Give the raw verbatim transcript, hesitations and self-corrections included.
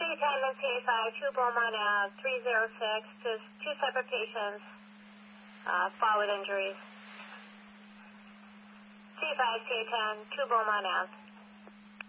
C ten and C five, two Beaumont Ave, three zero six, just two separate patients, uh, fall with injuries. C five, C ten, two Beaumont Ave.